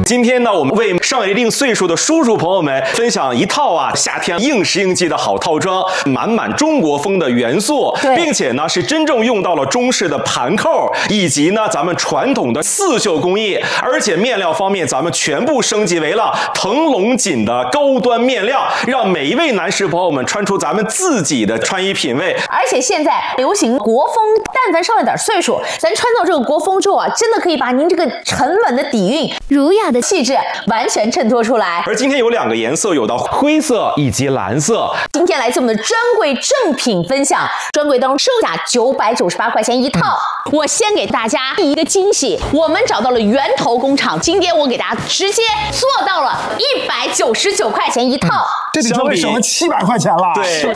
今天呢，我们为上一定岁数的叔叔朋友们分享一套夏天应时应季的好套装，满中国风的元素，并且呢是真正用到了中式的盘扣，以及呢咱们传统的刺绣工艺，而且面料方面咱们全部升级为了腾龙锦的高端面料，让每一位男士朋友们穿出咱们自己的穿衣品味。 而且现在流行国风，但凡上了点岁数，咱穿到这个国风之后真的可以把您这个沉稳的底蕴、儒雅的气质完全衬托出来。 而今天有2个颜色，有到灰色以及蓝色。 今天来自我们的专柜正品分享，专柜当中售价998块钱一套。我先给大家第一个惊喜，我们找到了源头工厂，今天我给大家直接做到了199块钱一套。 这里稍微省了700块钱了。 对，